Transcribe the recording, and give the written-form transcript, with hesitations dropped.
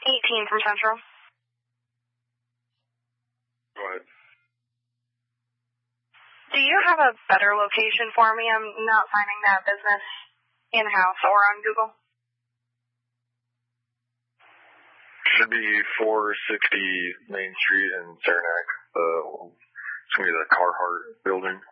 18 from Central. Go ahead. Do you have a better location for me? I'm not finding that business in-house or on Google. Should be 460 Main Street in Saranac. It's going to be the Carhartt building.